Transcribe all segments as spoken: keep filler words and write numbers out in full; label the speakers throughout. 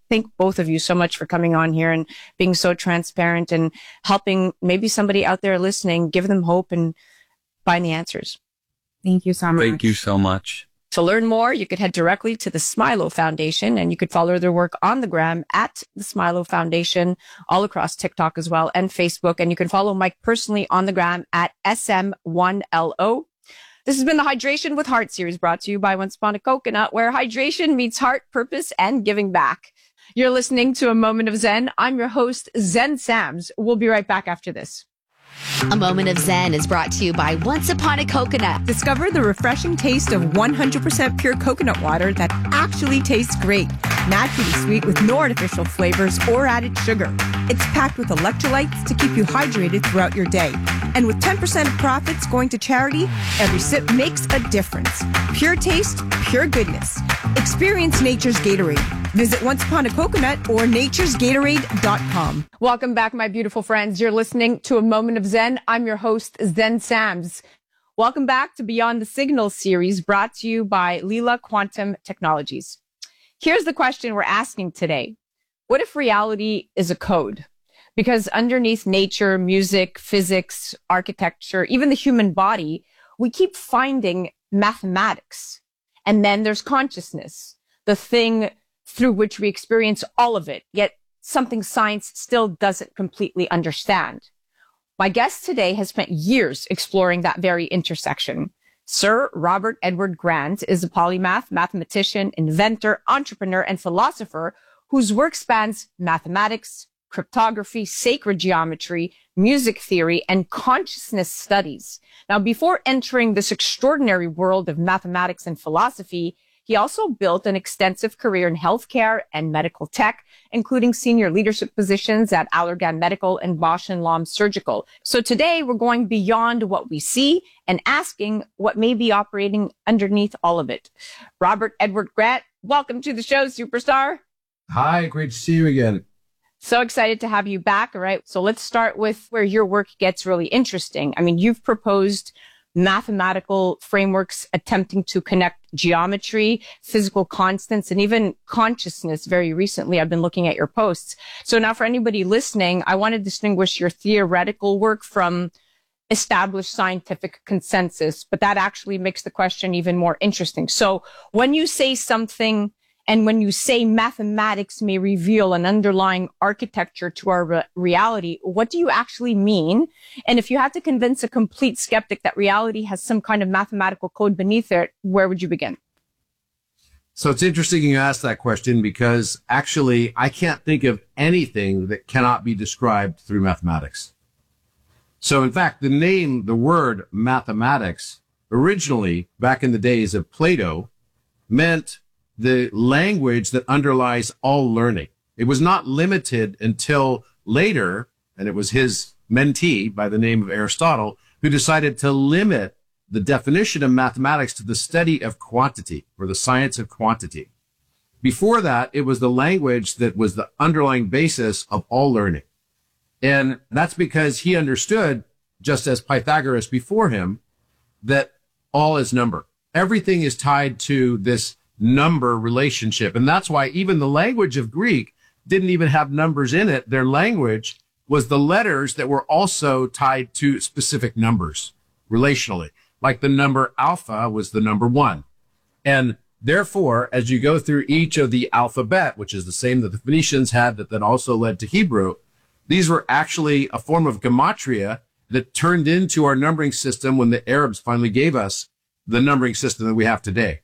Speaker 1: thank both of you so much for coming on here and being so transparent and helping maybe somebody out there listening, give them hope and find the answers.
Speaker 2: Thank you so much.
Speaker 3: Thank you so much.
Speaker 1: To learn more, you could head directly to the Smilo Foundation, and you could follow their work on the gram at the Smilo Foundation, all across TikTok as well, and Facebook. And you can follow Mike personally on the gram at S M one L O. This has been the Hydration with Heart series, brought to you by Once Upon a Coconut, where hydration meets heart, purpose, and giving back. You're listening to A Moment of Zen. I'm your host, Zen Sams. We'll be right back after this.
Speaker 4: A Moment of Zen is brought to you by Once Upon a Coconut.
Speaker 2: Discover the refreshing taste of one hundred percent pure coconut water that actually tastes great. Naturally sweet with no artificial flavors or added sugar. It's packed with electrolytes to keep you hydrated throughout your day. And with ten percent of profits going to charity, every sip makes a difference. Pure taste, pure goodness. Experience nature's Gatorade. Visit Once Upon a Coconut or natures gatorade dot com.
Speaker 1: Welcome back, my beautiful friends. You're listening to A Moment of Zen. I'm your host, Zen Sams. Welcome back to Beyond the Signal series, brought to you by Lila Quantum Technologies. Here's the question we're asking today. What if reality is a code? Because underneath nature, music, physics, architecture, even the human body, we keep finding mathematics. And then there's consciousness, the thing through which we experience all of it, yet something science still doesn't completely understand. My guest today has spent years exploring that very intersection. Sir Robert Edward Grant is a polymath, mathematician, inventor, entrepreneur, and philosopher whose work spans mathematics, cryptography, sacred geometry, music theory, and consciousness studies. Now, before entering this extraordinary world of mathematics and philosophy, he also built an extensive career in healthcare and medical tech, including senior leadership positions at Allergan Medical and Bausch and Lomb Surgical. So today we're going beyond what we see and asking what may be operating underneath all of it. Robert Edward Grant, welcome to the show, superstar.
Speaker 5: Hi, great to see you again.
Speaker 1: So excited to have you back. All right. So let's start with where your work gets really interesting. I mean, you've proposed mathematical frameworks attempting to connect geometry, physical constants, and even consciousness. Very recently, I've been looking at your posts. So now for anybody listening, I want to distinguish your theoretical work from established scientific consensus, but that actually makes the question even more interesting. So when you say something and when you say mathematics may reveal an underlying architecture to our re- reality, what do you actually mean? And if you had to convince a complete skeptic that reality has some kind of mathematical code beneath it, where would you begin?
Speaker 5: So it's interesting you asked that question because actually I can't think of anything that cannot be described through mathematics. So in fact, the name, the word mathematics, originally back in the days of Plato, meant the language that underlies all learning. It was not limited until later, and it was his mentee by the name of Aristotle, who decided to limit the definition of mathematics to the study of quantity, or the science of quantity. Before that, it was the language that was the underlying basis of all learning. And that's because he understood, just as Pythagoras before him, that all is number. Everything is tied to this number relationship. And that's why even the language of Greek didn't even have numbers in it. Their language was the letters that were also tied to specific numbers relationally. Like the number alpha was the number one. And therefore, as you go through each of the alphabet, which is the same that the Phoenicians had that then also led to Hebrew, these were actually a form of gematria that turned into our numbering system when the Arabs finally gave us the numbering system that we have today.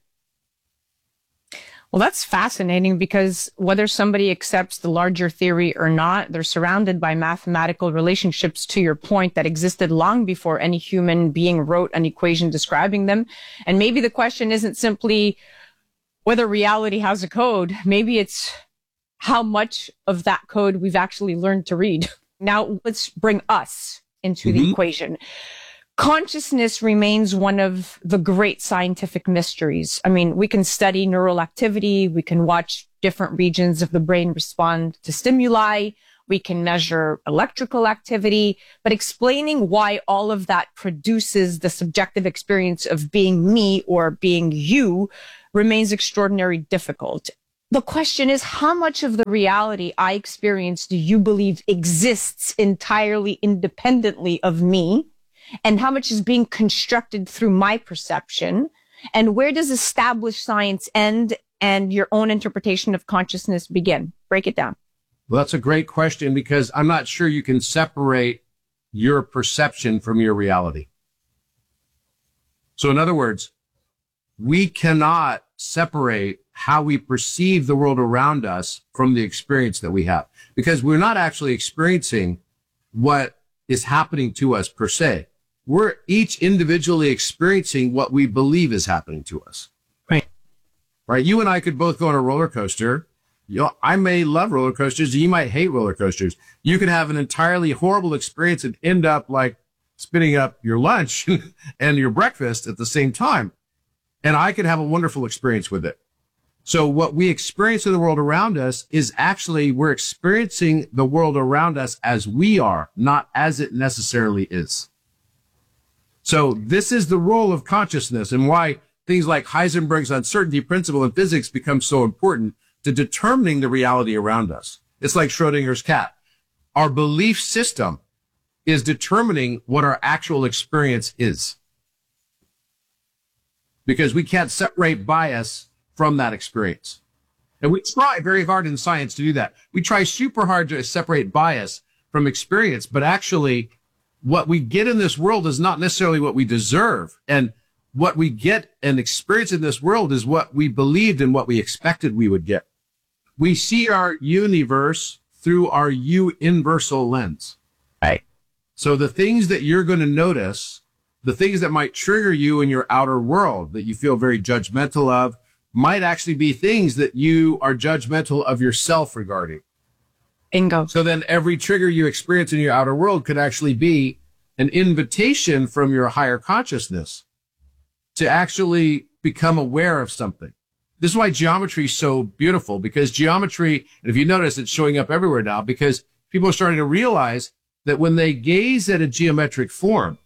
Speaker 1: Well, that's fascinating because whether somebody accepts the larger theory or not, they're surrounded by mathematical relationships, to your point, that existed long before any human being wrote an equation describing them. And maybe the question isn't simply whether reality has a code. Maybe it's how much of that code we've actually learned to read. Now, let's bring us into mm-hmm. the equation. Consciousness remains one of the great scientific mysteries. I mean, we can study neural activity. We can watch different regions of the brain respond to stimuli. We can measure electrical activity, but explaining why all of that produces the subjective experience of being me or being you remains extraordinarily difficult. the question is, how much of the reality I experience do you believe exists entirely independently of me? And how much is being constructed through my perception? And where does established science end and your own interpretation of consciousness begin? Break it down.
Speaker 5: Well, that's a great question, because I'm not sure you can separate your perception from your reality. So in other words, we cannot separate how we perceive the world around us from the experience that we have, because we're not actually experiencing what is happening to us per se. We're each individually experiencing what we believe is happening to us.
Speaker 1: Right.
Speaker 5: Right. You and I could both go on a roller coaster. You know, I may love roller coasters. You might hate roller coasters. You could have an entirely horrible experience and end up like spitting up your lunch and your breakfast at the same time. And I could have a wonderful experience with it. So what we experience in the world around us is actually, we're experiencing the world around us as we are, not as it necessarily is. So this is the role of consciousness, and why things like Heisenberg's uncertainty principle in physics become so important to determining the reality around us. It's like Schrodinger's cat. Our belief system is determining what our actual experience is, because we can't separate bias from that experience. And we try very hard in science to do that. We try super hard to separate bias from experience, but actually what we get in this world is not necessarily what we deserve. And what we get and experience in this world is what we believed and what we expected we would get. We see our universe through our U-inversal lens.
Speaker 1: Right.
Speaker 5: So the things that you're going to notice, the things that might trigger you in your outer world that you feel very judgmental of, might actually be things that you are judgmental of yourself regarding.
Speaker 1: Bingo.
Speaker 5: So then every trigger you experience in your outer world could actually be an invitation from your higher consciousness to actually become aware of something. This is why geometry is so beautiful, because geometry, and if you notice, it's showing up everywhere now, because people are starting to realize that when they gaze at a geometric form,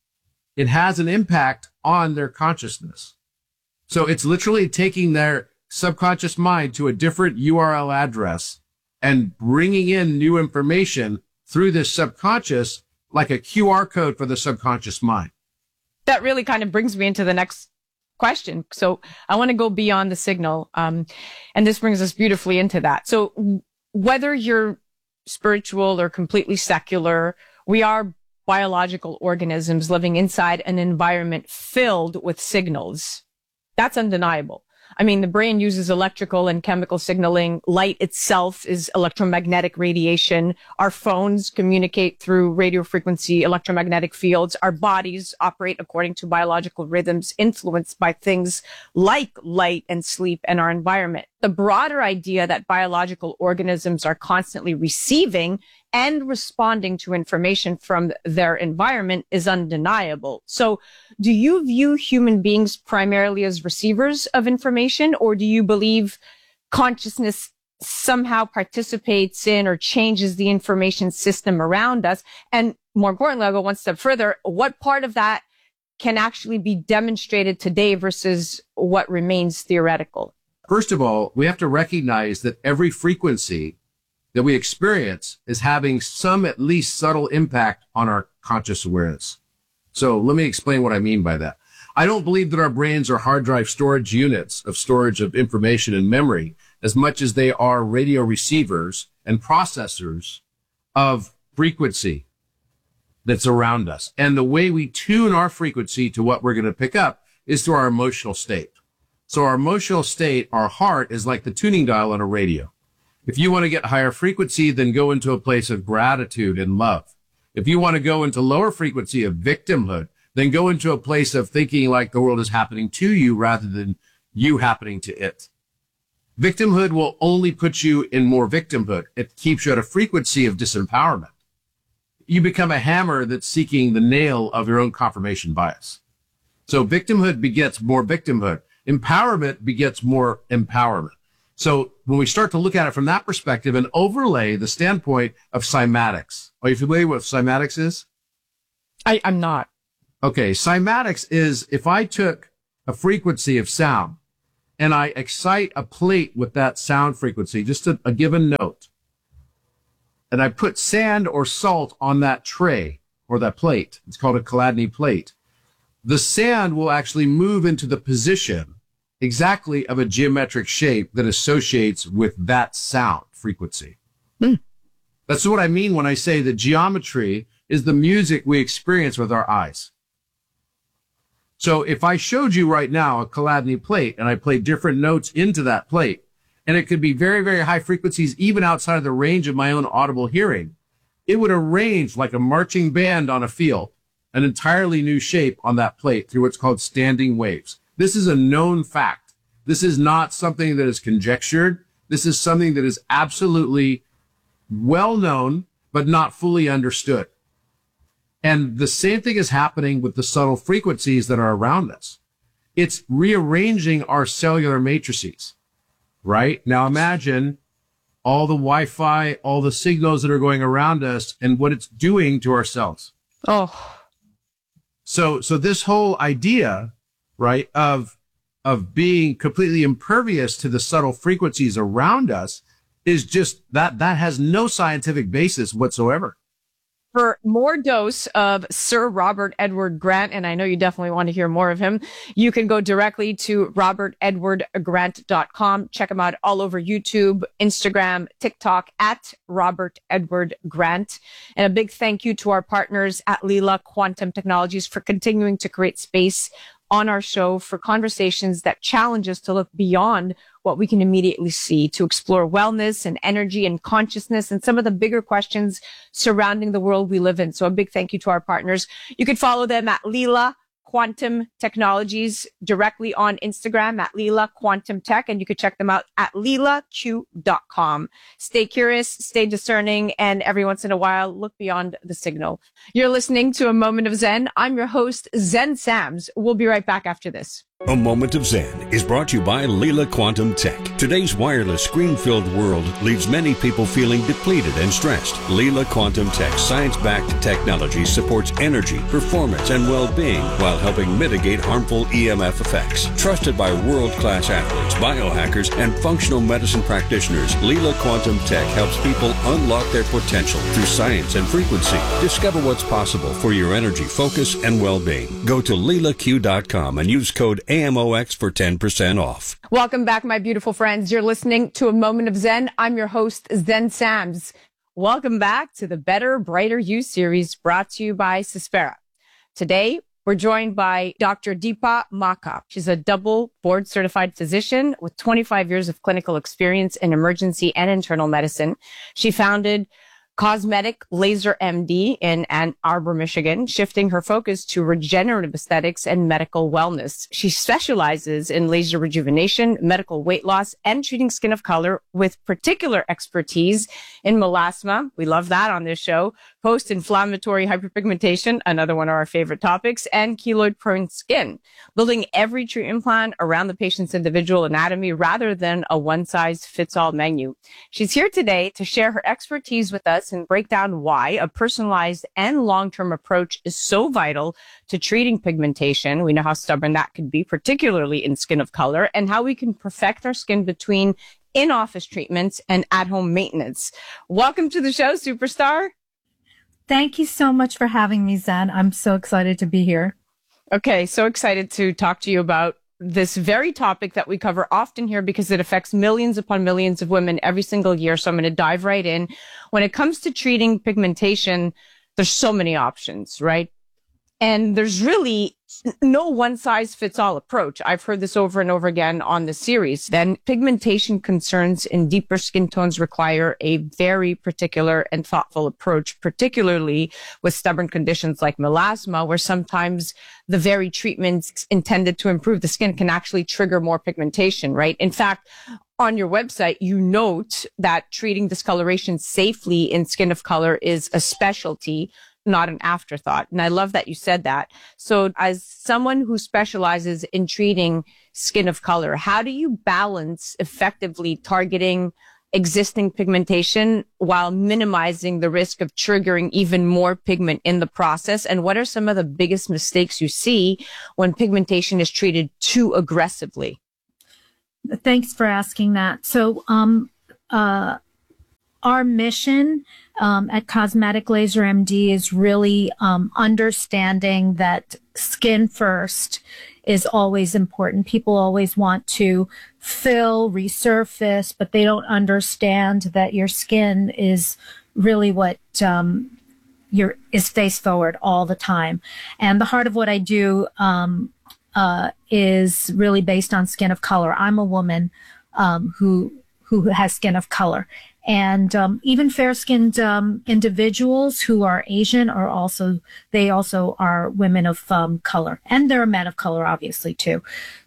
Speaker 5: it has an impact on their consciousness. So it's literally taking their subconscious mind to a different U R L address and bringing in new information through this subconscious, like a Q R code for the subconscious mind.
Speaker 1: That really kind of brings me into the next question. So I want to go beyond the signal. Um, and this brings us beautifully into that. So whether you're spiritual or completely secular, we are biological organisms living inside an environment filled with signals. That's undeniable. I mean, the brain uses electrical and chemical signaling. Light itself is electromagnetic radiation. Our phones communicate through radio frequency electromagnetic fields. Our bodies operate according to biological rhythms influenced by things like light and sleep and our environment. The broader idea that biological organisms are constantly receiving and responding to information from their environment is undeniable. So do you view human beings primarily as receivers of information, or do you believe consciousness somehow participates in or changes the information system around us? And more importantly, I'll go one step further. What part of that can actually be demonstrated today versus what remains theoretical?
Speaker 5: First of all, we have to recognize that every frequency that we experience is having some at least subtle impact on our conscious awareness. So let me explain what I mean by that. I don't believe that our brains are hard drive storage units of storage of information and memory as much as they are radio receivers and processors of frequency that's around us. And the way we tune our frequency to what we're going to pick up is through our emotional state. So our emotional state, our heart, is like the tuning dial on a radio. If you want to get higher frequency, then go into a place of gratitude and love. If you want to go into lower frequency of victimhood, then go into a place of thinking like the world is happening to you rather than you happening to it. Victimhood will only put you in more victimhood. It keeps you at a frequency of disempowerment. You become a hammer that's seeking the nail of your own confirmation bias. So victimhood begets more victimhood. Empowerment begets more empowerment. So when we start to look at it from that perspective and overlay the standpoint of cymatics, are you familiar with what cymatics is?
Speaker 1: I, I'm not.
Speaker 5: Okay, cymatics is if I took a frequency of sound and I excite a plate with that sound frequency, just a, a given note, and I put sand or salt on that tray or that plate, it's called a Chladni plate, the sand will actually move into the position exactly of a geometric shape that associates with that sound frequency. Mm. That's what I mean when I say that geometry is the music we experience with our eyes. So if I showed you right now a Chladni plate and I played different notes into that plate, and it could be very, very high frequencies, even outside of the range of my own audible hearing, it would arrange like a marching band on a field, an entirely new shape on that plate through what's called standing waves. This is a known fact. This is not something that is conjectured. This is something that is absolutely well known, but not fully understood. And the same thing is happening with the subtle frequencies that are around us. It's rearranging our cellular matrices, right? Now imagine all the Wi-Fi, all the signals that are going around us and what it's doing to our cells.
Speaker 1: Oh.
Speaker 5: So, so this whole idea, right, of, of being completely impervious to the subtle frequencies around us is just that, that has no scientific basis whatsoever.
Speaker 1: For more dose of Sir Robert Edward Grant, and I know you definitely want to hear more of him, you can go directly to robert edward grant dot com. Check him out all over YouTube, Instagram, TikTok at Robert Edward Grant. And a big thank you to our partners at Lila Quantum Technologies for continuing to create space on our show for conversations that challenge us to look beyond what we can immediately see, to explore wellness and energy and consciousness and some of the bigger questions surrounding the world we live in. So a big thank you to our partners. You can follow them at Lila Quantum Technologies directly on Instagram at Lila Quantum Tech, and you can check them out at lila q dot com. Stay curious, stay discerning, and every once in a while, look beyond the signal. You're listening to A Moment of Zen. I'm your host, Zen Sams. We'll be right back after this.
Speaker 3: A Moment of Zen is brought to you by Lila Quantum Tech. Today's wireless screen-filled world leaves many people feeling depleted and stressed. Lila Quantum Tech's science-backed technology supports energy, performance, and well-being while helping mitigate harmful E M F effects. Trusted by world-class athletes, biohackers, and functional medicine practitioners, Lila Quantum Tech helps people unlock their potential through science and frequency. Discover what's possible for your energy, focus, and well-being. Go to lila q dot com and use code A M O X for ten percent off.
Speaker 1: Welcome back, my beautiful friends. You're listening to A Moment of Zen. I'm your host, Zen Sams. Welcome back to the Better, Brighter You series brought to you by Cespera. Today, we're joined by Doctor Deepa Maka. She's a double board certified physician with twenty-five years of clinical experience in emergency and internal medicine. She founded Cosmetic Laser M D in Ann Arbor, Michigan, shifting her focus to regenerative aesthetics and medical wellness. She specializes in laser rejuvenation, medical weight loss, and treating skin of color with particular expertise in melasma. We love that on this show. Post-inflammatory hyperpigmentation, another one of our favorite topics, and keloid-prone skin. Building every treatment plan around the patient's individual anatomy rather than a one-size-fits-all menu. She's here today to share her expertise with us and break down why a personalized and long-term approach is so vital to treating pigmentation. We know how stubborn that could be, particularly in skin of color, and how we can perfect our skin between in-office treatments and at-home maintenance. Welcome to the show, superstar.
Speaker 6: Thank you so much for having me, Zen. I'm so excited to be here.
Speaker 1: Okay, so excited to talk to you about this very topic that we cover often here because it affects millions upon millions of women every single year. So I'm going to dive right in. When it comes to treating pigmentation, there's so many options, right? And there's really no one size fits all approach. I've heard this over and over again on the series. Then pigmentation concerns in deeper skin tones require a very particular and thoughtful approach, particularly with stubborn conditions like melasma, where sometimes the very treatments intended to improve the skin can actually trigger more pigmentation, right? In fact, on your website, you note that treating discoloration safely in skin of color is a specialty, not an afterthought. And I love that you said that. So as someone who specializes in treating skin of color, how do you balance effectively targeting existing pigmentation while minimizing the risk of triggering even more pigment in the process? And what are some of the biggest mistakes you see when pigmentation is treated too aggressively?
Speaker 6: Thanks for asking that. So, um, uh, our mission um, at Cosmetic Laser M D is really um, understanding that skin first is always important. People always want to fill, resurface, but they don't understand that your skin is really what um, your is face forward all the time. And the heart of what I do um, uh, is really based on skin of color. I'm a woman um, who who has skin of color. And um, even fair-skinned um, individuals who are Asian are also, they also are women of um, color. And there are men of color, obviously, too.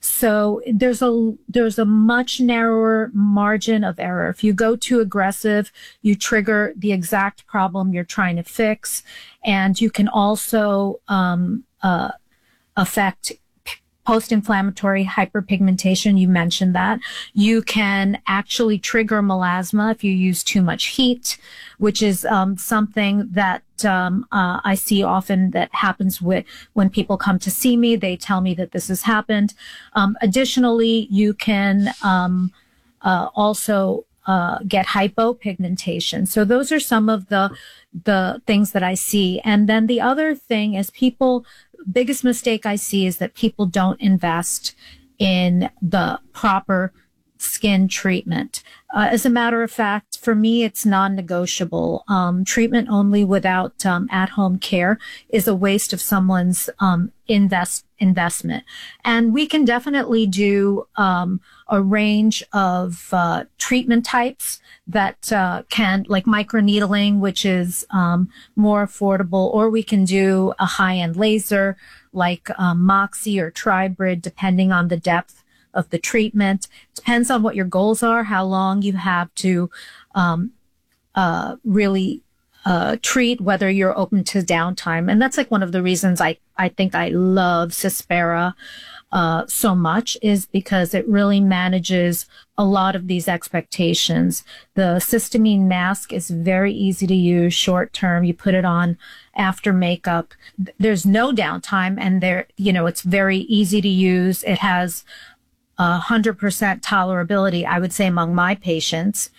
Speaker 6: So there's a, there's a much narrower margin of error. If you go too aggressive, you trigger the exact problem you're trying to fix. And you can also um, uh, affect post-inflammatory hyperpigmentation. You mentioned that. You can actually trigger melasma if you use too much heat, which is um, something that um, uh, I see often that happens with when people come to see me. They tell me that this has happened. Um, additionally, you can um, uh, also uh, get hypopigmentation. So those are some of the the things that I see. And then the other thing is people biggest mistake I see is that people don't invest in the proper skin treatment. Uh, as a matter of fact, for me, it's non-negotiable. Um, treatment only without um, at-home care is a waste of someone's um, invest investment. And we can definitely do um, a range of uh, treatment types that uh, can, like microneedling, which is um, more affordable, or we can do a high-end laser like um, Moxie or Tribrid, depending on the depth of the treatment. Depends on what your goals are, how long you have to um, uh, really uh, treat, whether you're open to downtime. And that's like one of the reasons I, I think I love Cispera uh, so much, is because it really manages a lot of these expectations. The Cysteamine mask is very easy to use, short term. You put it on after makeup. There's no downtime, and there, you know, it's very easy to use. It has one hundred percent tolerability, I would say, among my patients.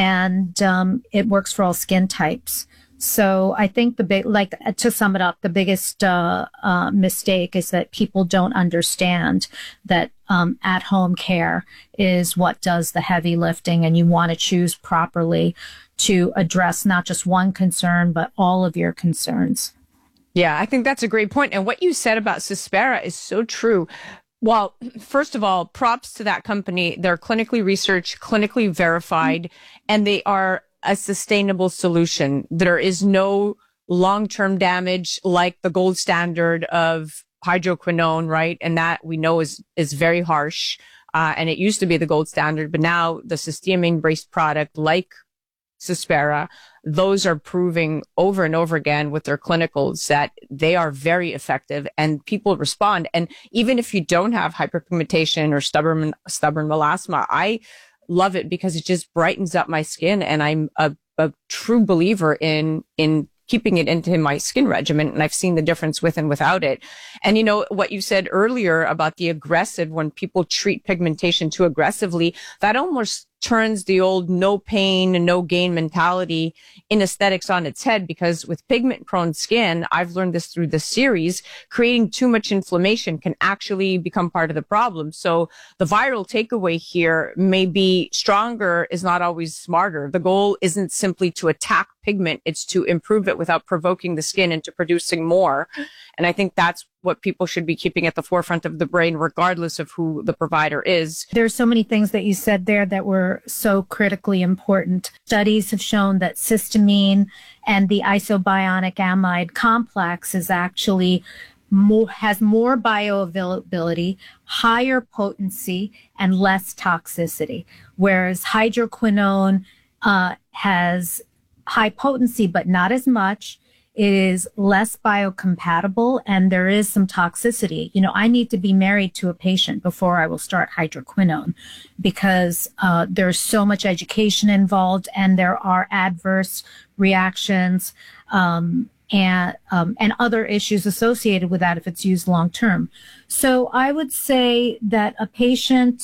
Speaker 6: And um, it works for all skin types. So I think the big, like, to sum it up, the biggest uh, uh, mistake is that people don't understand that um, at-home care is what does the heavy lifting, and you want to choose properly to address not just one concern, but all of your concerns.
Speaker 1: Yeah, I think that's a great point. And what you said about Cispera is so true. Well, first of all, props to that company. They're clinically researched, clinically verified, mm-hmm. and they are a sustainable solution. There is no long-term damage like the gold standard of hydroquinone, right? And that we know is, is very harsh. Uh, and it used to be the gold standard, but now the cysteamine-based product like Cispera, those are proving over and over again with their clinicals that they are very effective and people respond. And even if you don't have hyperpigmentation or stubborn, stubborn melasma, I love it because it just brightens up my skin. And I'm a, a true believer in, in keeping it into my skin regimen. And I've seen the difference with and without it. And you know, what you said earlier about the aggressive, when people treat pigmentation too aggressively, that almost turns the old no pain and no gain mentality in aesthetics on its head, because with pigment prone skin, I've learned this through this series, creating too much inflammation can actually become part of the problem. So the viral takeaway here may be stronger is not always smarter. The goal isn't simply to attack pigment, it's to improve it without provoking the skin into producing more. And I think that's what people should be keeping at the forefront of the brain, regardless of who the provider is.
Speaker 6: There's so many things that you said there that were so critically important. Studies have shown that cysteamine and the isobionic amide complex is actually more, has more bioavailability, higher potency, and less toxicity. Whereas hydroquinone uh, has high potency, but not as much. It is less biocompatible, and there is some toxicity. You know, I need to be married to a patient before I will start hydroquinone, because uh, there's so much education involved, and there are adverse reactions um, and um, and other issues associated with that if it's used long term. So I would say that a patient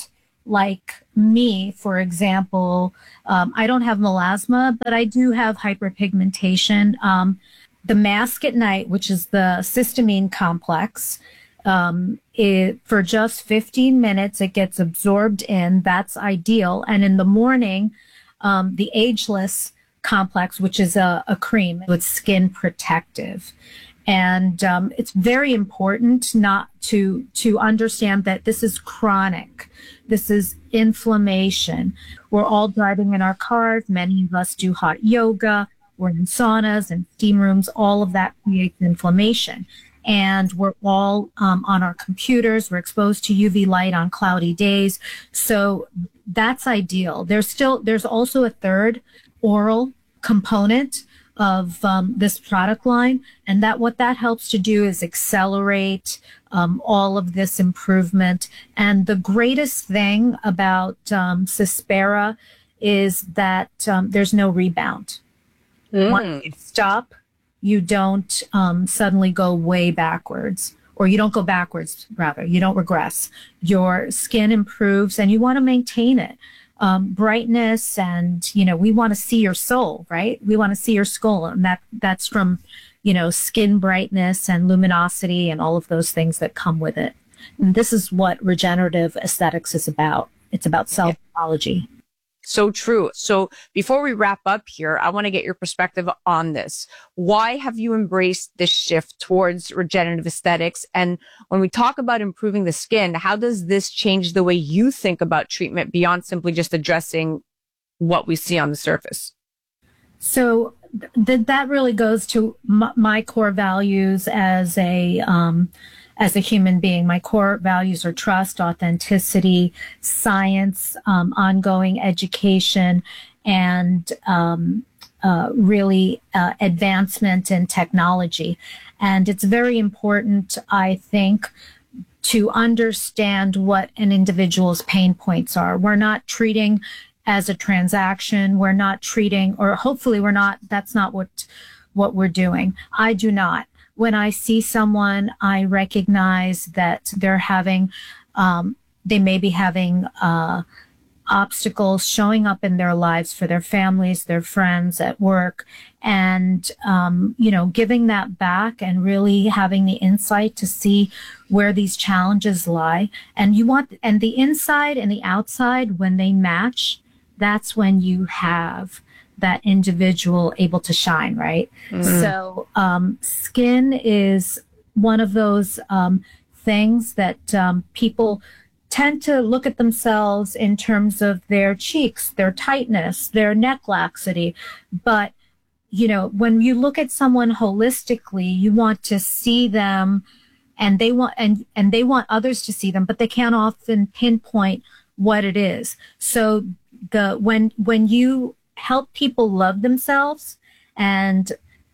Speaker 6: like me, for example, um, I don't have melasma, but I do have hyperpigmentation. Um, the mask at night, which is the cysteamine complex, um, it, for just fifteen minutes, it gets absorbed in. That's ideal. And in the morning, um, the ageless complex, which is a, a cream with skin protective. And um, it's very important not to to understand that this is chronic. This is inflammation. We're all driving in our cars. Many of us do hot yoga. We're in saunas and steam rooms. All of that creates inflammation. And we're all um, on our computers. We're exposed to U V light on cloudy days. So that's ideal. There's still, there's also a third oral component of um, this product line. And that what that helps to do is accelerate um, all of this improvement. And the greatest thing about um, Cespera is that um, there's no rebound. Mm. Once you stop, you don't um, suddenly go way backwards, or you don't go backwards, rather. You don't regress. Your skin improves, and you want to maintain it. Um, brightness, and, you know, we want to see your soul, right? We want to see your skull. And that that's from, you know, skin brightness and luminosity and all of those things that come with it. And this is what regenerative aesthetics is about. It's about self-biology.
Speaker 1: So true. So before we wrap up here, I want to get your perspective on this. Why have you embraced this shift towards regenerative aesthetics? And when we talk about improving the skin, how does this change the way you think about treatment beyond simply just addressing what we see on the surface?
Speaker 6: So th- that really goes to m- my core values as a, um, as a human being. My core values are trust, authenticity, science, um, ongoing education, and um, uh, really uh, advancement in technology. And it's very important, I think, to understand what an individual's pain points are. We're not treating as a transaction. We're not treating, or hopefully we're not, that's not what, what we're doing. I do not. When I see someone, I recognize that they're having, um, they may be having uh, obstacles showing up in their lives for their families, their friends, at work, and, um, you know, giving that back and really having the insight to see where these challenges lie. And you want, and the inside and the outside, when they match, that's when you have that individual able to shine, right? Mm. So um, skin is one of those um, things that um, people tend to look at themselves in terms of their cheeks, their tightness, their neck laxity. But, you know, when you look at someone holistically, you want to see them, and they want, and, and they want others to see them, but they can't often pinpoint what it is. So the, when, when you help people love themselves and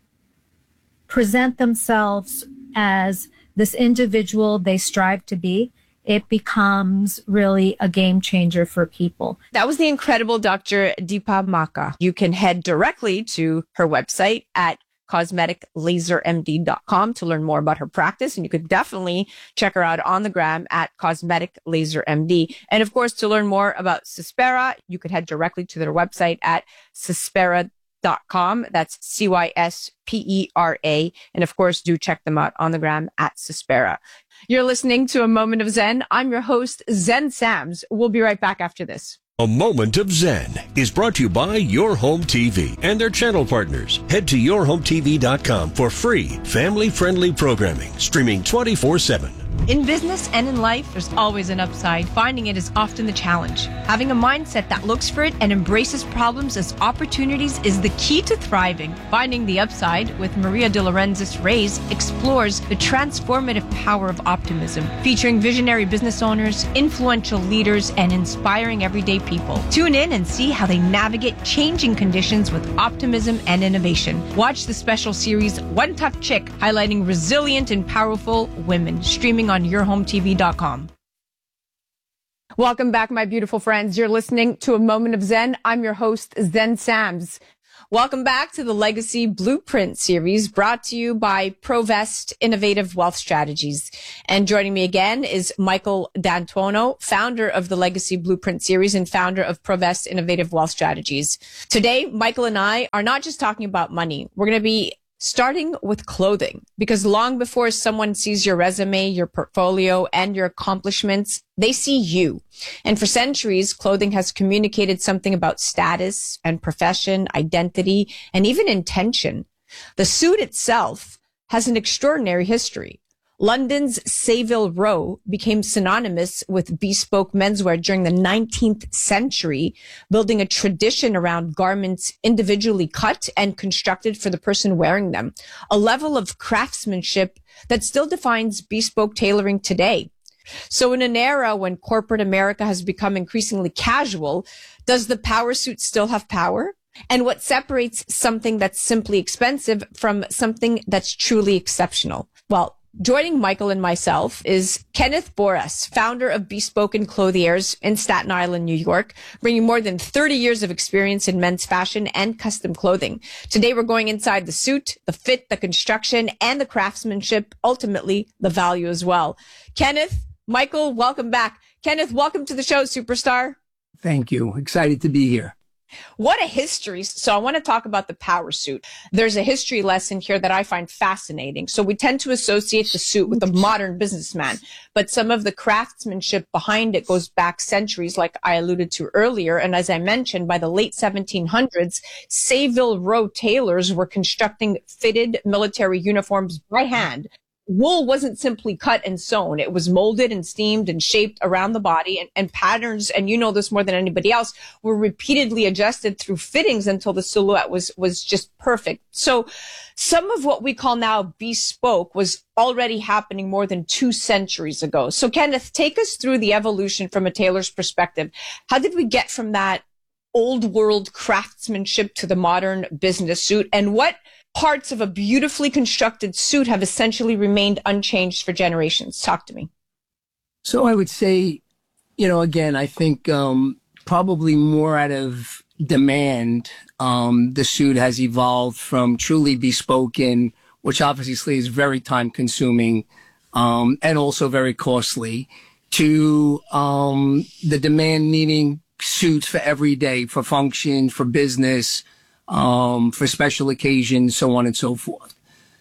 Speaker 6: present themselves as this individual they strive to be, it becomes really a game changer for people.
Speaker 1: That was the incredible Doctor Deepa Maka. You can head directly to her website at cosmetic laser m d dot com to learn more about her practice. And you could definitely check her out on the gram at cosmetic laser m d. And of course, to learn more about Cespera, you could head directly to their website at cespera dot com. That's C Y S P E R A. And of course, do check them out on the gram at Cespera. You're listening to A Moment of Zen. I'm your host, Zen Sams. We'll be right back after this.
Speaker 3: A Moment of Zen is brought to you by Your Home T V and their channel partners. Head to your home t v dot com for free, family-friendly programming, streaming twenty-four seven.
Speaker 7: In business and in life, there's always an upside. Finding it is often the challenge. Having a mindset that looks for it and embraces problems as opportunities is the key to thriving. Finding the Upside with Maria de Laurentiis Reyes explores the transformative power of optimism, featuring visionary business owners, influential leaders, and inspiring everyday people. Tune in and see how they navigate changing conditions with optimism and innovation. Watch the special series One Tough Chick, highlighting resilient and powerful women, streaming on your home t v dot com.
Speaker 1: Welcome back, my beautiful friends. You're listening to A Moment of Zen. I'm your host, Zen Sams. Welcome back to the Legacy Blueprint series brought to you by Provest Innovative Wealth Strategies. And joining me again is Michael D'Antuono, founder of the Legacy Blueprint series and founder of Provest Innovative Wealth Strategies. Today, Michael and I are not just talking about money. We're going to be starting with clothing, because long before someone sees your resume, your portfolio, and your accomplishments, they see you. And for centuries, clothing has communicated something about status and profession, identity, and even intention. The suit itself has an extraordinary history. London's Savile Row became synonymous with bespoke menswear during the nineteenth century, building a tradition around garments individually cut and constructed for the person wearing them, a level of craftsmanship that still defines bespoke tailoring today. So in an era when corporate America has become increasingly casual, does the power suit still have power? And what separates something that's simply expensive from something that's truly exceptional? Well, joining Michael and myself is Kenneth Borras, founder of Bespoken Clothiers in Staten Island, New York, bringing more than thirty years of experience in men's fashion and custom clothing. Today, we're going inside the suit, the fit, the construction, and the craftsmanship, ultimately the value as well. Kenneth, Michael, welcome back. Kenneth, welcome to the show, superstar.
Speaker 8: Thank you. Excited to be here.
Speaker 1: What a history. So I want to talk about the power suit. There's a history lesson here that I find fascinating. So we tend to associate the suit with a modern businessman, but some of the craftsmanship behind it goes back centuries, like I alluded to earlier. And as I mentioned, by the late seventeen hundreds, Savile Row tailors were constructing fitted military uniforms by hand. Wool wasn't simply cut and sewn. It was molded and steamed and shaped around the body, and, and patterns, and you know this more than anybody else, were repeatedly adjusted through fittings until the silhouette was, was just perfect. So some of what we call now bespoke was already happening more than two centuries ago. So Kenneth, take us through the evolution from a tailor's perspective. How did we get from that old world craftsmanship to the modern business suit, and what parts of a beautifully constructed suit have essentially remained unchanged for generations? Talk to me.
Speaker 8: So I would say, you know, again, I think um, probably more out of demand, um, the suit has evolved from truly bespoken, which obviously is very time consuming um, and also very costly, to um, the demand needing suits for every day, for function, for business, Um, for special occasions, so on and so forth.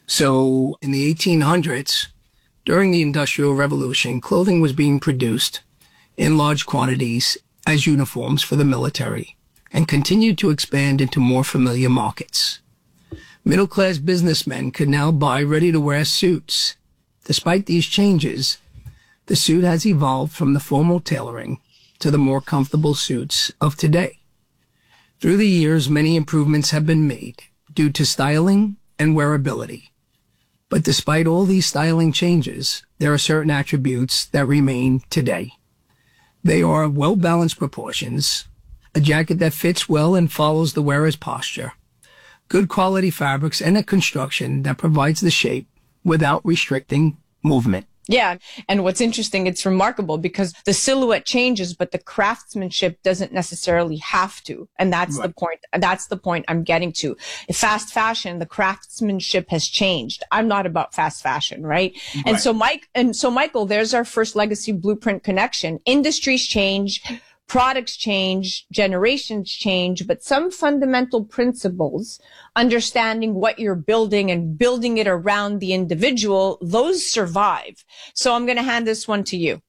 Speaker 8: So in the eighteen hundreds, during the Industrial Revolution, clothing was being produced in large quantities as uniforms for the military and continued to expand into more familiar markets. Middle-class businessmen could now buy ready-to-wear suits. Despite these changes, the suit has evolved from the formal tailoring to the more comfortable suits of today. Through the years, many improvements have been made due to styling and wearability. But despite all these styling changes, there are certain attributes that remain today. They are well-balanced proportions, a jacket that fits well and follows the wearer's posture, good quality fabrics, and a construction that provides the shape without restricting movement.
Speaker 1: Yeah. And what's interesting, it's remarkable because the silhouette changes, but the craftsmanship doesn't necessarily have to. And that's right. the point. That's the point I'm getting to. Fast fashion, the craftsmanship has changed. I'm not about fast fashion, right? right? And so Mike, and so Michael, there's our first Legacy Blueprint connection. Industries change, products change, generations change, but some fundamental principles, understanding what you're building and building it around the individual, those survive. So I'm going to hand this one to you.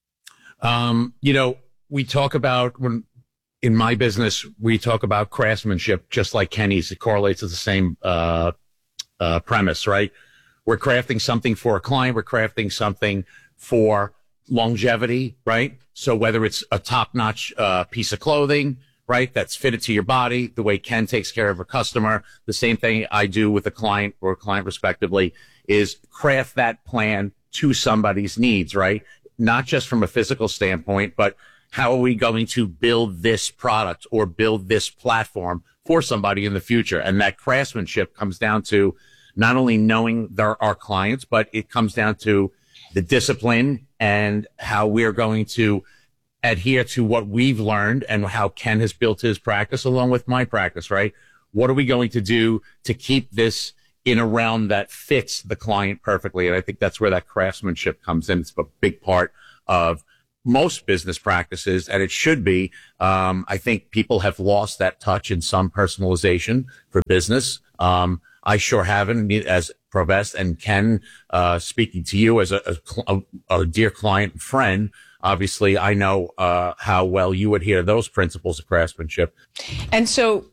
Speaker 9: Um, you know, we talk about, when in my business, we talk about craftsmanship, just like Kenny's. It correlates to the same uh, uh, premise, right? We're crafting something for a client. We're crafting something for longevity, right? So whether it's a top-notch uh, piece of clothing, right, that's fitted to your body, the way Ken takes care of a customer, the same thing I do with a client or a client respectively, is craft that plan to somebody's needs, right? Not just from a physical standpoint, but how are we going to build this product or build this platform for somebody in the future? And that craftsmanship comes down to not only knowing their, our clients, but it comes down to the discipline and how we're going to adhere to what we've learned and how Ken has built his practice along with my practice, right? What are we going to do to keep this in a realm that fits the client perfectly? And I think that's where that craftsmanship comes in. It's a big part of most business practices, and it should be. Um, I think people have lost that touch in some personalization for business. Um, I sure haven't, as Provest and Ken, uh, speaking to you as a, a, a dear client and friend. Obviously, I know uh, how well you adhere to those principles of craftsmanship.
Speaker 1: And so,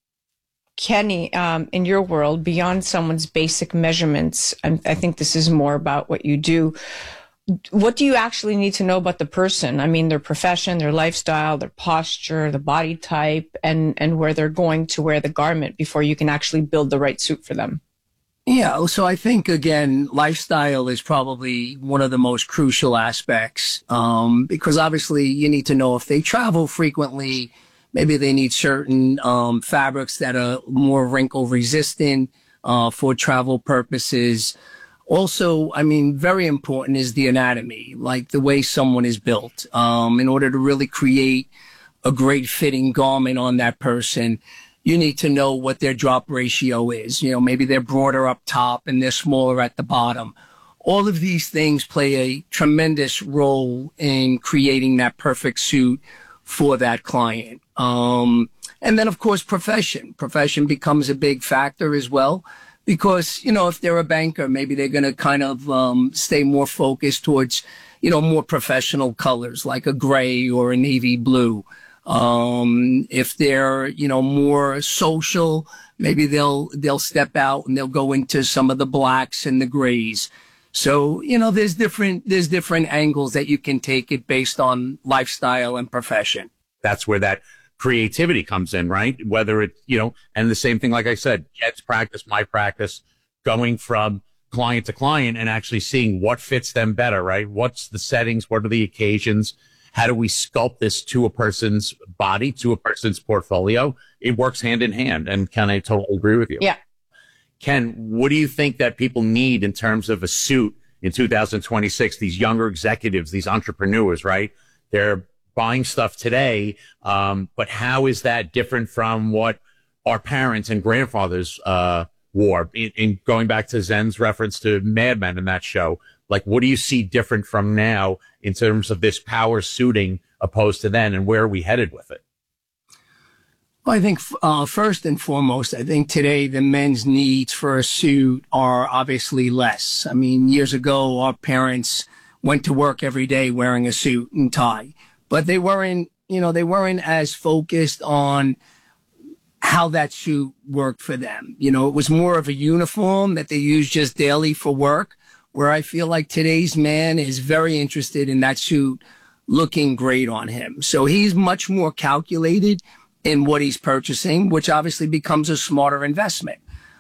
Speaker 1: Kenny, um, in your world, beyond someone's basic measurements, and I think this is more about what you do, what do you actually need to know about the person? I mean, their profession, their lifestyle, their posture, the body type, and, and where they're going to wear the garment before you can actually build the right suit for them.
Speaker 8: Yeah. So I think, again, lifestyle is probably one of the most crucial aspects, um, because obviously you need to know if they travel frequently, maybe they need certain um, fabrics that are more wrinkle resistant uh, for travel purposes. Also, I mean, very important is the anatomy, like the way someone is built. Um, in order to really create a great fitting garment on that person, you need to know what their drop ratio is. You know, maybe they're broader up top and they're smaller at the bottom. All of these things play a tremendous role in creating that perfect suit for that client. Um, and then, of course, profession. Profession becomes a big factor as well. Because, you know, if they're a banker, maybe they're going to kind of um, stay more focused towards, you know, more professional colors like a gray or a navy blue. Um, if they're, you know, more social, maybe they'll, they'll step out and they'll go into some of the blacks and the grays. So, you know, there's different, there's different angles that you can take it based on lifestyle and profession.
Speaker 9: That's where that creativity comes in, right? Whether it, you know, and the same thing, like I said, Jed's practice, my practice, going from client to client and actually seeing what fits them better, right? What's the settings? What are the occasions? How do we sculpt this to a person's body, to a person's portfolio? It works hand in hand. And Ken, I totally agree with you.
Speaker 1: Yeah.
Speaker 9: Ken, what do you think that people need in terms of a suit in two thousand twenty-six? These younger executives, these entrepreneurs, right? They're buying stuff today, um, but how is that different from what our parents and grandfathers uh, wore? In, in going back to Zen's reference to Mad Men in that show, like, what do you see different from now in terms of this power suiting opposed to then, and where are we headed with it?
Speaker 8: Well, I think uh, first and foremost, I think today the men's needs for a suit are obviously less. I mean, years ago, our parents went to work every day wearing a suit and tie. But they weren't, you know, they weren't as focused on how that suit worked for them. You know, it was more of a uniform that they used just daily for work, where I feel like today's man is very interested in that suit looking great on him. So he's much more calculated in what he's purchasing, which obviously becomes a smarter investment.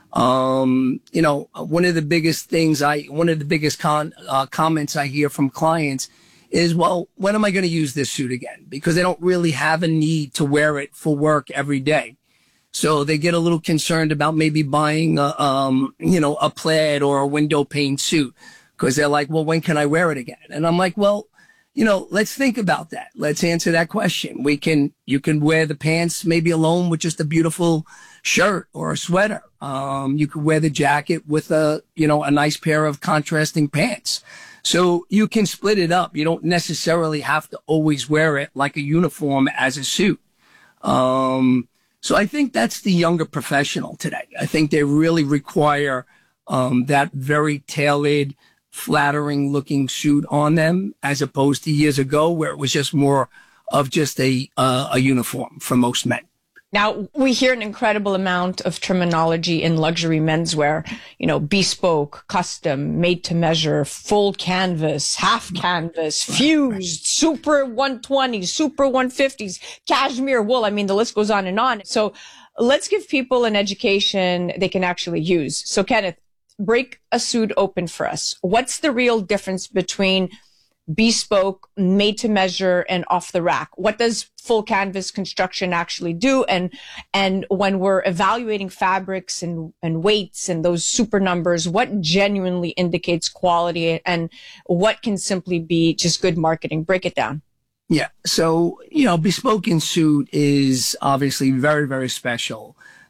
Speaker 8: Um, you know, one of the biggest things I, one of the biggest con, uh, comments I hear from clients is, well, when am I going to use this suit again? Because they don't really have a need to wear it for work every day. So they get a little concerned about maybe buying a, um, you know, a plaid or a window pane suit, because they're like, well, when can I wear it again? And I'm like, well, you know, let's think about that. Let's answer that question. We can, you can wear the pants maybe alone with just a beautiful shirt or a sweater. Um, you could wear the jacket with a, you know, a nice pair of contrasting pants. So you can split it up. You don't necessarily have to always wear it like a uniform as a suit. Um, so I think that's the younger professional today. I think they really require um, that very tailored, flattering looking suit on them, as opposed to years ago where it was just more of just a uh, a uniform for most men.
Speaker 1: Now, we hear an incredible amount of terminology in luxury menswear, you know, bespoke, custom, made to measure, full canvas, half canvas, fused, super one twenties, super one fifties, cashmere wool. I mean, the list goes on and on. So let's give people an education they can actually use. So Kenneth, break a suit open for us. What's the real difference between bespoke, made to measure, and off the rack? What does full canvas construction actually do? And and when we're evaluating fabrics and, and weights and those super numbers, what genuinely indicates quality and what can simply be just good marketing? Break it down.
Speaker 8: Yeah. So, you know, bespoke in suit is obviously very, very special.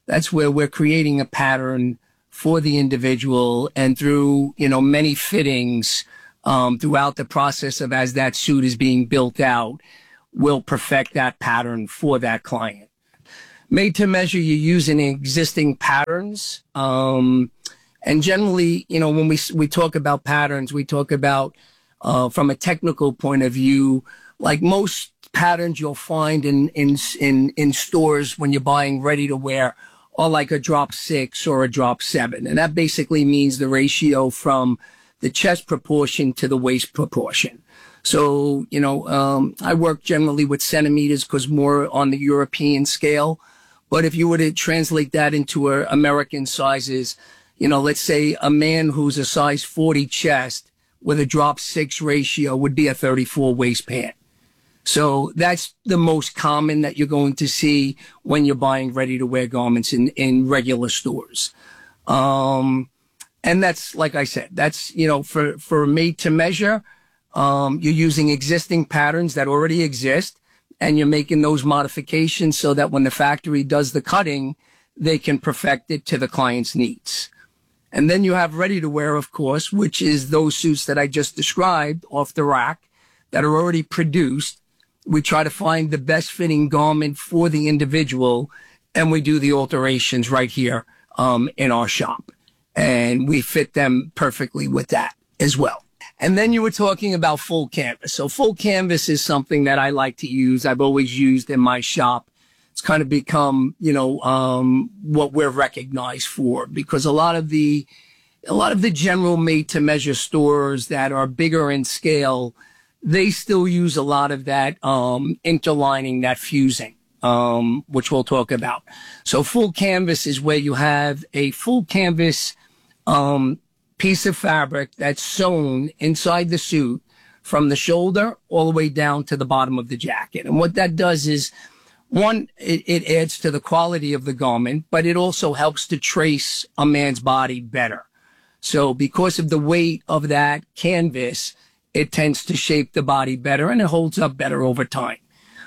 Speaker 8: That's where we're creating a pattern for the individual, and through, you know, many fittings, um, throughout the process of as that suit is being built out, we'll perfect that pattern for that client. Made to measure, you're using existing patterns. Um, and generally, you know, when we, we talk about patterns, we talk about, uh, from a technical point of view, like most patterns you'll find in, in, in, in stores when you're buying ready to wear, or like a drop six or a drop seven. And that basically means the ratio from the chest proportion to the waist proportion. So, you know, um, I work generally with centimeters because more on the European scale. But if you were to translate that into uh, American sizes, you know, let's say a man who's a size forty chest with a drop six ratio would be a thirty-four waist pant. So that's the most common that you're going to see when you're buying ready-to-wear garments in, in regular stores. Um, and that's, like I said, that's, you know, for, for made to measure, um, you're using existing patterns that already exist, and you're making those modifications so that when the factory does the cutting, they can perfect it to the client's needs. And then you have ready-to-wear, of course, which is those suits that I just described off the rack that are already produced. We try to find the best fitting garment for the individual, and we do the alterations right here um, in our shop. And we fit them perfectly with that as well. And then you were talking about full canvas. So full canvas is something that I like to use. I've always used in my shop. It's kind of become, you know, um, what we're recognized for, because a lot of the, a lot of the general made to measure stores that are bigger in scale, they still use a lot of that, um, interlining, that fusing, um, which we'll talk about. So full canvas is where you have a full canvas, um, piece of fabric that's sewn inside the suit from the shoulder all the way down to the bottom of the jacket. And what that does is, one, it, it adds to the quality of the garment, but it also helps to trace a man's body better. So because of the weight of that canvas, it tends to shape the body better, and it holds up better over time.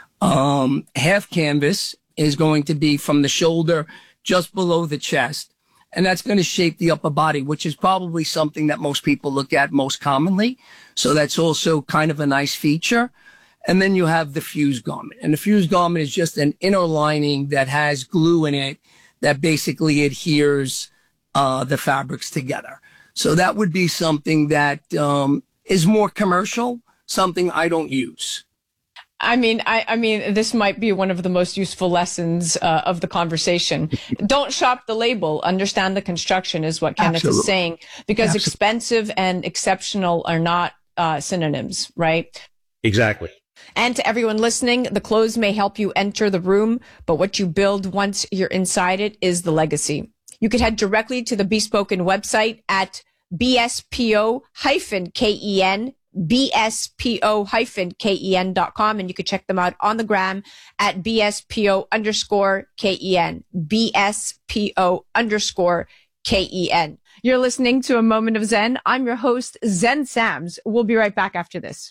Speaker 8: Um, half canvas is going to be from the shoulder just below the chest, and that's going to shape the upper body, which is probably something that most people look at most commonly. So that's also kind of a nice feature. And then you have the fused garment. And the fused garment is just an inner lining that has glue in it that basically adheres uh, the fabrics together. So that would be something that um, is more commercial, something I don't use.
Speaker 1: I mean, I, I mean, this might be one of the most useful lessons uh, of the conversation. Don't shop the label. Understand the construction is what Kenneth Absolutely. Is saying, because Absolutely. Expensive and exceptional are not uh, synonyms, right?
Speaker 9: Exactly.
Speaker 1: And to everyone listening, the clothes may help you enter the room, but what you build once you're inside it is the legacy. You could head directly to the Bespoken website at B S P O K E N, B S P O K E N dot com, and you could check them out on the gram at B S P O underscore K E N, B S P O underscore K E N. You're listening to A Moment of Zen. I'm your host, Zen Sams. We'll be right back after this.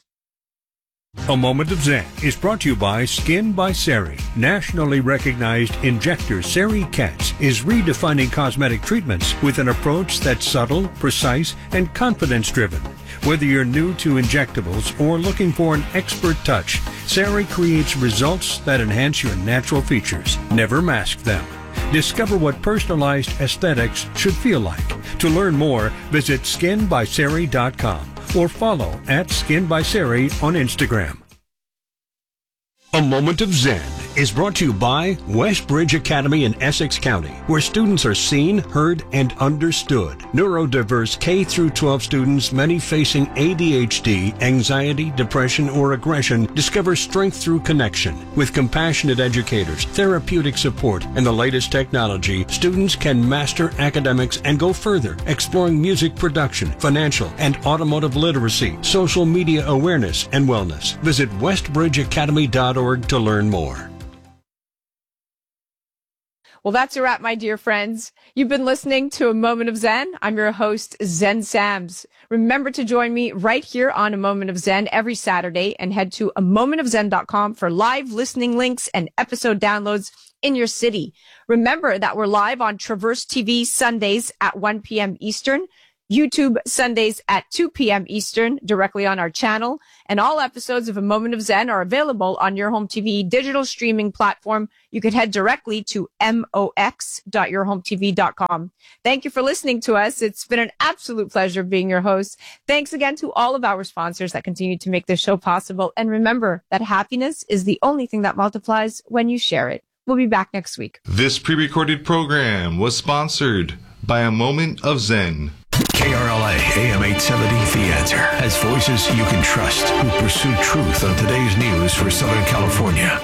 Speaker 3: A Moment of Zen is brought to you by Skin by Sari. Nationally recognized injector Sari Katz is redefining cosmetic treatments with an approach that's subtle, precise, and confidence-driven. Whether you're new to injectables or looking for an expert touch, Sari creates results that enhance your natural features. Never mask them. Discover what personalized aesthetics should feel like. To learn more, visit skin by sari dot com. or follow at Skin by Sari on Instagram. A Moment of Zen is brought to you by Westbridge Academy in Essex County, where students are seen, heard, and understood. Neurodiverse K through twelve students, many facing A D H D, anxiety, depression, or aggression, discover strength through connection. With compassionate educators, therapeutic support, and the latest technology, students can master academics and go further, exploring music production, financial and automotive literacy, social media awareness, and wellness. Visit westbridge academy dot org to learn more.
Speaker 1: Well, that's a wrap, my dear friends. You've been listening to A Moment of Zen. I'm your host, Zen Sams. Remember to join me right here on A Moment of Zen every Saturday, and head to a moment of zen dot com for live listening links and episode downloads in your city. Remember that we're live on Traverse T V Sundays at one p.m. Eastern, YouTube Sundays at two p.m. Eastern, directly on our channel. And all episodes of A Moment of Zen are available on Your Home T V digital streaming platform. You can head directly to mox dot your home t v dot com. Thank you for listening to us. It's been an absolute pleasure being your host. Thanks again to all of our sponsors that continue to make this show possible. And remember that happiness is the only thing that multiplies when you share it. We'll be back next week.
Speaker 10: This pre-recorded program was sponsored by A Moment of Zen.
Speaker 11: K R L A A M eight seventy The Answer has voices you can trust who pursue truth on today's news for Southern California.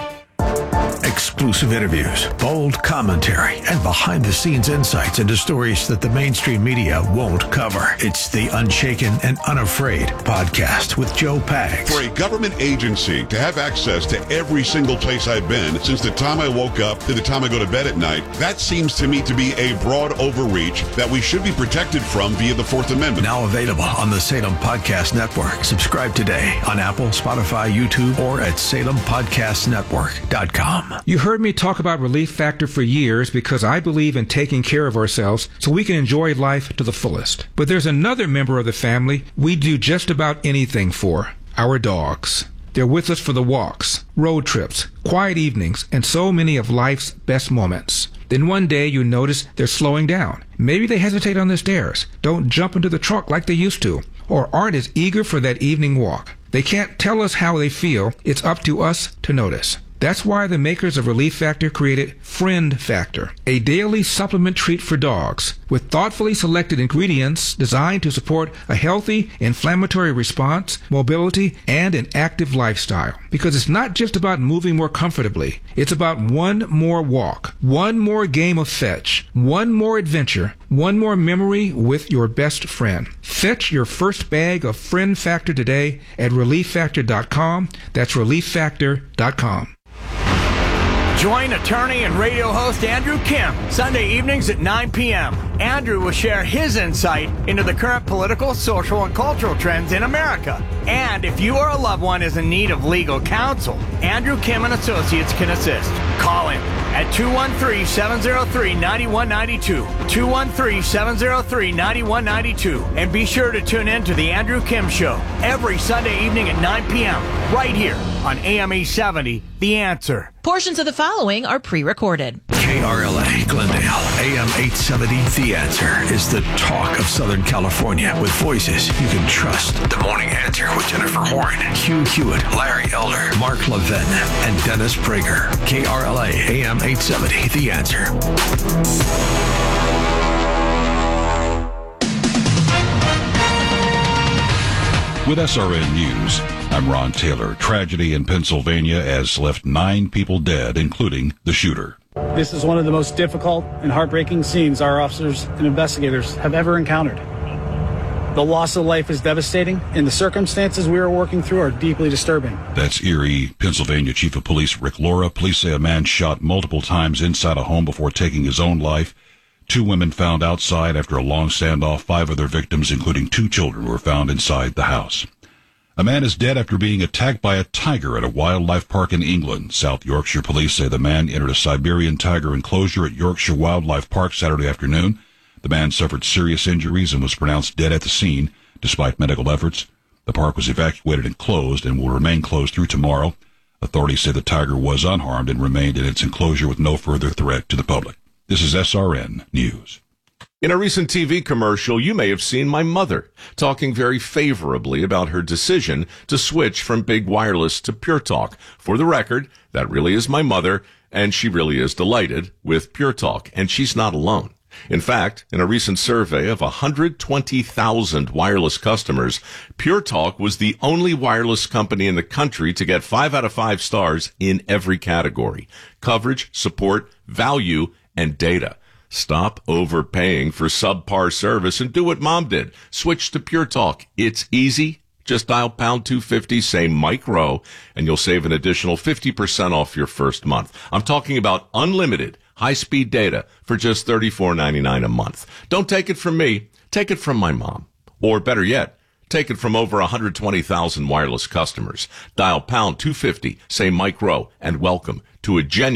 Speaker 11: Exclusive interviews, bold commentary, and behind-the-scenes insights into stories that the mainstream media won't cover. It's the Unshaken and Unafraid podcast with Joe Pags.
Speaker 12: For a government agency to have access to every single place I've been since the time I woke up to the time I go to bed at night, that seems to me to be a broad overreach that we should be protected from via the Fourth Amendment.
Speaker 11: Now available on the Salem Podcast Network. Subscribe today on Apple, Spotify, YouTube, or at salem podcast network dot com.
Speaker 13: You heard me talk about Relief Factor for years because I believe in taking care of ourselves so we can enjoy life to the fullest. But there's another member of the family we do just about anything for, our dogs. They're with us for the walks, road trips, quiet evenings, and so many of life's best moments. Then one day you notice they're slowing down. Maybe they hesitate on the stairs, don't jump into the trunk like they used to, or aren't as eager for that evening walk. They can't tell us how they feel. It's up to us to notice. That's why the makers of Relief Factor created Friend Factor, a daily supplement treat for dogs with thoughtfully selected ingredients designed to support a healthy inflammatory response, mobility, and an active lifestyle. Because it's not just about moving more comfortably. It's about one more walk, one more game of fetch, one more adventure, one more memory with your best friend. Fetch your first bag of Friend Factor today at relief factor dot com. That's relief factor dot com.
Speaker 14: Join attorney and radio host Andrew Kim Sunday evenings at nine p.m. Andrew will share his insight into the current political, social, and cultural trends in America. And if you or a loved one is in need of legal counsel, Andrew Kim and Associates can assist. Call him at two one three, seven zero three, nine one nine two, two one three, seven zero three, nine one nine two, and be sure to tune in to The Andrew Kim Show every Sunday evening at nine p.m. right here on A M eight seventy, The Answer.
Speaker 15: Portions of the following are pre-recorded.
Speaker 11: K R L A Glendale, A M eight seventy The Answer is the talk of Southern California with voices you can trust. The Morning Answer with Jennifer Horn, Hugh Hewitt, Larry Elder, Mark Levin, and Dennis Prager. K R L A A M eight seventy The Answer.
Speaker 16: With S R N News, I'm Ron Taylor. Tragedy in Pennsylvania has left nine people dead, including the shooter.
Speaker 17: This is one of the most difficult and heartbreaking scenes our officers and investigators have ever encountered. The loss of life is devastating, and the circumstances we are working through are deeply disturbing.
Speaker 16: That's Erie, Pennsylvania Chief of Police Rick Laura. Police say a man shot multiple times inside a home before taking his own life. Two women found outside after a long standoff. Five other victims, including two children, were found inside the house. A man is dead after being attacked by a tiger at a wildlife park in England. South Yorkshire police say the man entered a Siberian tiger enclosure at Yorkshire Wildlife Park Saturday afternoon. The man suffered serious injuries and was pronounced dead at the scene, despite medical efforts. The park was evacuated and closed and will remain closed through tomorrow. Authorities say the tiger was unharmed and remained in its enclosure with no further threat to the public. This is S R N News.
Speaker 10: In a recent T V commercial, you may have seen my mother talking very favorably about her decision to switch from Big Wireless to Pure Talk. For the record, that really is my mother, and she really is delighted with Pure Talk, and she's not alone. In fact, in a recent survey of one hundred twenty thousand wireless customers, Pure Talk was the only wireless company in the country to get five out of five stars in every category: coverage, support, value, and data. Stop overpaying for subpar service and do what Mom did. Switch to Pure Talk. It's easy. Just dial pound two fifty, say Mike Rowe, and you'll save an additional fifty percent off your first month. I'm talking about unlimited high-speed data for just thirty-four ninety-nine a month. Don't take it from me. Take it from my mom. Or better yet, take it from over one hundred twenty thousand wireless customers. Dial pound two fifty, say Mike Rowe, and welcome to a genuine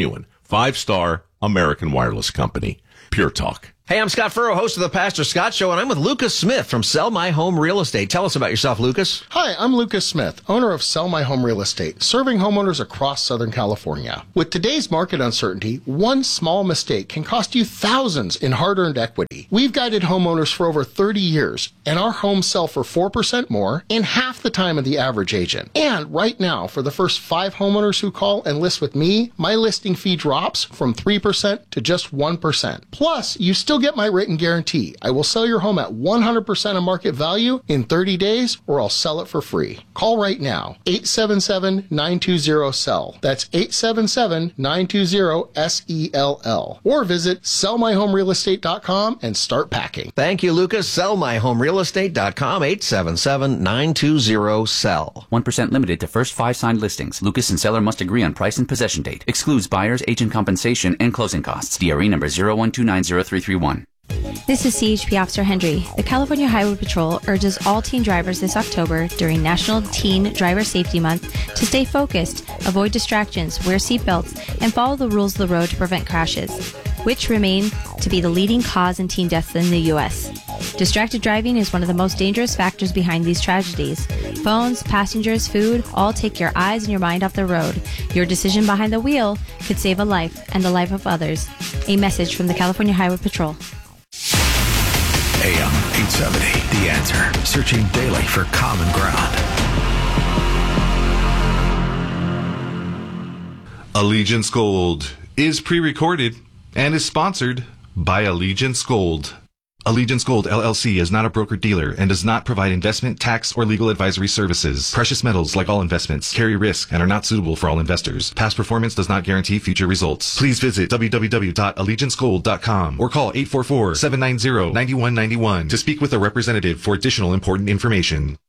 Speaker 10: Five-star American Wireless Company. Pure Talk.
Speaker 18: Hey, I'm Scott Furrow, host of the Pastor Scott Show, and I'm with Lucas Smith from Sell My Home Real Estate. Tell us about yourself, Lucas.
Speaker 19: Hi, I'm Lucas Smith, owner of Sell My Home Real Estate, serving homeowners across Southern California. With today's market uncertainty, one small mistake can cost you thousands in hard-earned equity. We've guided homeowners for over thirty years, and our homes sell for four percent more in half the time of the average agent. And right now, for the first five homeowners who call and list with me, my listing fee drops from three percent to just one percent. Plus, you still get my written guarantee. I will sell your home at one hundred percent of market value in thirty days, or I'll sell it for free. Call right now, eight seven seven, nine two zero, S E L L. That's eight seven seven, nine two zero, S E L L. Or visit sell my home real estate dot com and start packing.
Speaker 18: Thank you, Lucas. sell my home real estate dot com, eight seven seven, nine two zero, S E L L.
Speaker 20: one percent limited to first five signed listings. Lucas and seller must agree on price and possession date. Excludes buyer's agent compensation and closing costs. D R E number zero one two nine zero three three one.
Speaker 21: This is C H P Officer Hendry. The California Highway Patrol urges all teen drivers this October during National Teen Driver Safety Month to stay focused, avoid distractions, wear seatbelts, and follow the rules of the road to prevent crashes, which remain to be the leading cause in teen deaths in the U S. Distracted driving is one of the most dangerous factors behind these tragedies. Phones, passengers, food, all take your eyes and your mind off the road. Your decision behind the wheel could save a life and the life of others. A message from the California Highway Patrol.
Speaker 11: A M eight seventy, The Answer. Searching daily for common ground.
Speaker 22: Allegiance Gold is pre-recorded and is sponsored by Allegiance Gold. Allegiance Gold, L L C is not a broker-dealer and does not provide investment, tax, or legal advisory services. Precious metals, like all investments, carry risk and are not suitable for all investors. Past performance does not guarantee future results. Please visit w w w dot allegiance gold dot com or call eight four four, seven nine zero, nine one nine one to speak with a representative for additional important information.